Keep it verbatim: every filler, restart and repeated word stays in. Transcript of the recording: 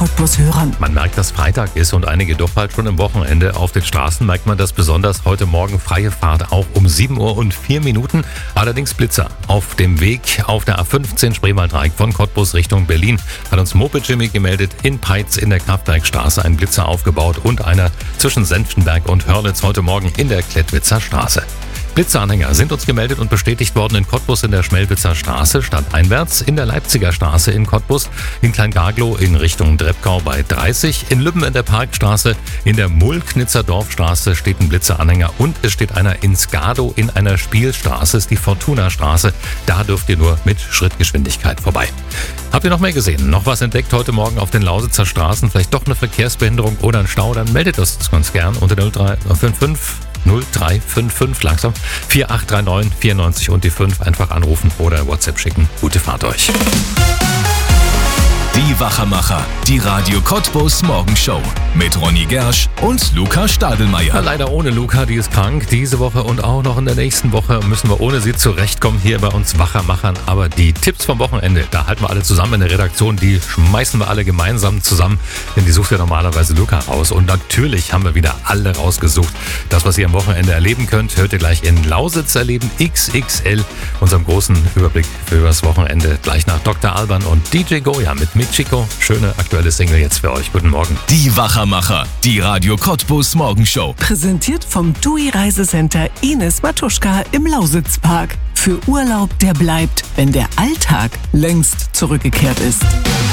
Cottbus-Hörern. Man merkt, dass Freitag ist und einige doch bald schon im Wochenende. Auf den Straßen merkt man das besonders. Heute Morgen freie Fahrt auch um sieben Uhr und vier Minuten. Allerdings Blitzer. Auf dem Weg auf der A fünfzehn Spreewaldreieck von Cottbus Richtung Berlin hat uns Moped Jimmy gemeldet. In Peitz in der Kraftwerkstraße ein Blitzer aufgebaut und einer zwischen Senftenberg und Hörlitz heute Morgen in der Klettwitzer Straße. Blitzeranhänger sind uns gemeldet und bestätigt worden in Cottbus in der Schmelwitzer Straße stadteinwärts, in der Leipziger Straße in Cottbus, in Kleingarglow in Richtung Dreppkau bei dreißig, in Lübben in der Parkstraße, in der Mulknitzer Dorfstraße steht ein Blitzeranhänger und es steht einer in Skado in einer Spielstraße, ist die Fortuna-Straße. Da dürft ihr nur mit Schrittgeschwindigkeit vorbei. Habt ihr noch mehr gesehen? Noch was entdeckt heute Morgen auf den Lausitzer Straßen? Vielleicht doch eine Verkehrsbehinderung oder ein Stau? Dann meldet das ganz gern unter null drei fünf fünf null drei fünf fünf langsam vier acht drei neun vierundneunzig und die fünf einfach anrufen oder WhatsApp schicken. Gute Fahrt euch. Die Wachermacher, die Radio Cottbus Morgenshow mit Ronny Gersch und Luca Stadelmeier. Ja, leider ohne Luca, die ist krank. Diese Woche und auch noch in der nächsten Woche müssen wir ohne sie zurechtkommen hier bei uns Wachermachern. Aber die Tipps vom Wochenende, da halten wir alle zusammen in der Redaktion, die schmeißen wir alle gemeinsam zusammen, denn die sucht ja normalerweise Luca raus. Und natürlich haben wir wieder alle rausgesucht. Das, was ihr am Wochenende erleben könnt, hört ihr gleich in Lausitz erleben, X X L, unserem großen Überblick für das Wochenende. Gleich nach Doktor Alban und D J Goya mit Mick Chico. Schöne aktuelle Single jetzt für euch. Guten Morgen. Die Wachermacher, die Radio Cottbus Morgenshow. Präsentiert vom T U I Reisecenter Ines Matuschka im Lausitzpark. Für Urlaub, der bleibt, wenn der Alltag längst zurückgekehrt ist.